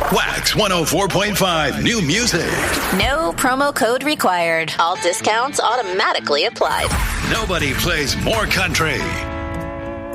Wax 104.5 new music. No promo code required. All discounts automatically applied. Nobody plays more country.